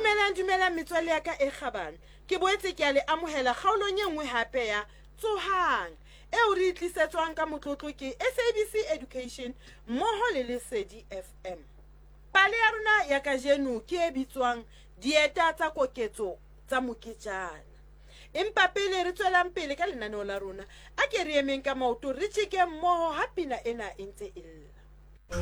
Dumelang metswalle ya ka e kgabane. Ke boetse ke a le amohela kgaolong e nngwe hape ya Tsohang eo re tlisetswang ka motlotlo ke SABC Education mmoho le Lesedi FM. Pale ya rona ya kajeno ke e bitswang dieta tsa koketso tsa moketjana. Empa pele re tswelang pele ka lenaneo la rona, a ke re emeng ka maoto re tjeke mmoho ha pina ena e ntse e lla.